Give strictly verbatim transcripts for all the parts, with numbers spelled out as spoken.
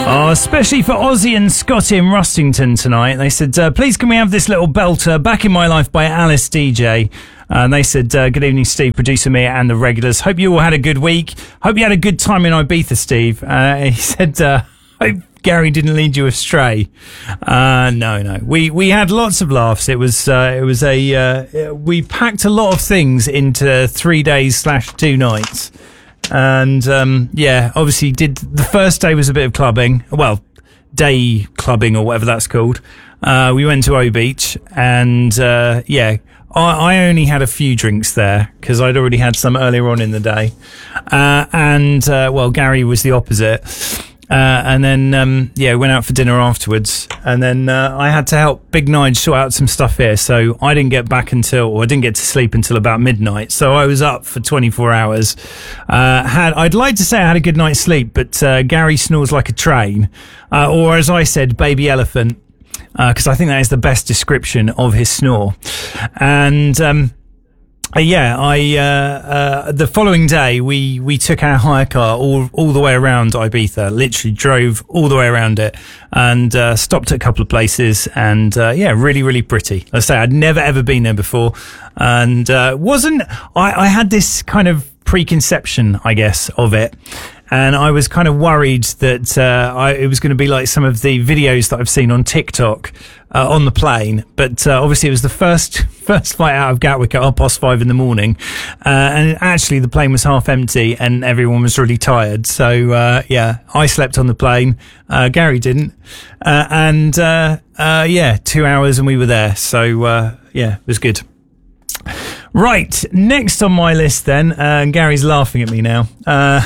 Oh, especially for Ozzy and Scotty in Rustington tonight. They said, uh, please can we have this little belter, Back in My Life by Alice D J. Uh, and they said, uh, good evening, Steve, producer Mia and the regulars. Hope you all had a good week. Hope you had a good time in Ibiza, Steve. Uh, he said, uh, hope Gary didn't lead you astray. Uh, no, no. We, we had lots of laughs. It was, uh, it was a, uh, we packed a lot of things into three days slash two nights. And, um, yeah, obviously did, the first day was a bit of clubbing. Well, day clubbing or whatever that's called. Uh, we went to O Beach and, uh, yeah, I, I only had a few drinks there because I'd already had some earlier on in the day. Uh, and, uh, well, Gary was the opposite. Uh, and then, um, yeah, went out for dinner afterwards. And then, uh, I had to help Big Nige sort out some stuff here. So I didn't get back until, or I didn't get to sleep until about midnight. So I was up for twenty-four hours. Uh, had, I'd like to say I had a good night's sleep, but, uh, Gary snores like a train. Uh, or as I said, baby elephant. Uh, cause I think that is the best description of his snore. And, um, Uh, yeah, I, uh, uh, the following day, we, we took our hire car all, all the way around Ibiza, literally drove all the way around it and, uh, stopped at a couple of places and, uh, yeah, really, really pretty. I say I'd never ever been there before and, uh, wasn't, I, I had this kind of preconception, I guess, of it. And I was kind of worried that uh, I, it was going to be like some of the videos that I've seen on TikTok uh, on the plane. But uh, obviously it was the first first flight out of Gatwick at half past five in the morning. Uh, and actually the plane was half empty and everyone was really tired. So, uh, yeah, I slept on the plane. Uh, Gary didn't. Uh, and, uh, uh, yeah, two hours and we were there. So, uh, yeah, it was good. Right, next on my list then, uh, Gary's laughing at me now. Uh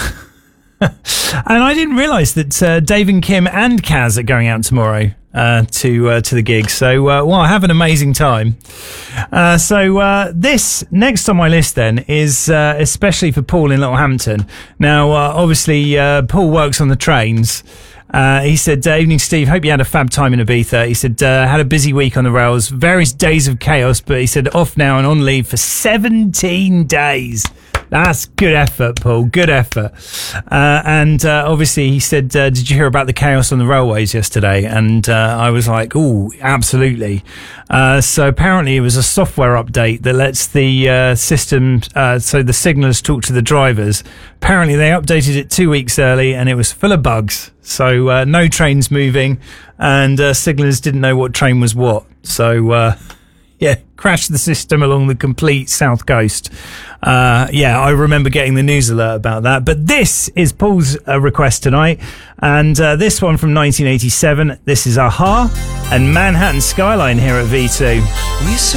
And I didn't realise that uh, Dave and Kim and Kaz are going out tomorrow uh, to uh, to the gig. So, uh, well, have an amazing time. Uh, so uh, this next on my list then is uh, especially for Paul in Littlehampton. Now, uh, obviously, uh, Paul works on the trains. Uh, he said, uh, evening, Steve. Hope you had a fab time in Ibiza. He said, uh, had a busy week on the rails, various days of chaos, but he said off now and on leave for seventeen days. That's good effort, Paul. Good effort. Uh, and, uh, obviously he said, uh, did you hear about the chaos on the railways yesterday? And, uh, I was like, oh, absolutely. Uh, so apparently it was a software update that lets the, uh, system, uh, so the signallers talk to the drivers. Apparently they updated it two weeks early and it was full of bugs. So, uh, no trains moving and, uh, signallers didn't know what train was what. So, uh, yeah, crashed the system along the complete south coast. Uh, yeah, I remember getting the news alert about that. But this is Paul's uh, request tonight. And uh, this one from nineteen eighty-seven. This is a-ha and Manhattan Skyline here at V two.